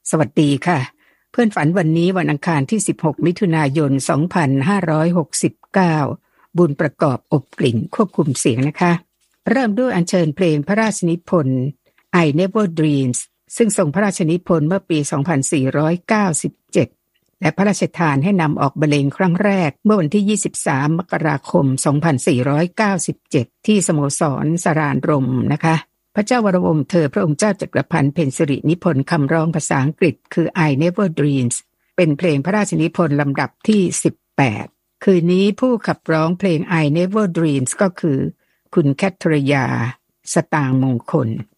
สวัสดีค่ะเพื่อนฝันวันนี้วันอังคารที่16มิถุนายน2569บุญประกอบอบกลิ่นควบคุมเสียงนะคะเริ่มด้วยอัญเชิญเพลงพระราชนิพนธ์ I Never Dreams ซึ่งทรงพระราชนิพนธ์เมื่อปี2497และพระราชทานให้นำออกบรรเลงครั้งแรกเมื่อวันที่23มกราคม2497ที่สโมสรสรานรมนะคะพระเจ้าวรวงศ์เธอพระองค์เจ้าจักรพันธ์เพ็ญสิรินิพนธ์คำร้องภาษาอังกฤษคือ I Never Dreams เป็นเพลงพระราชนิพนธ์ลำดับที่18คืนนี้ผู้ขับร้องเพลง I Never Dreams ก็คือคุณแคทริยาสตางค์มงคล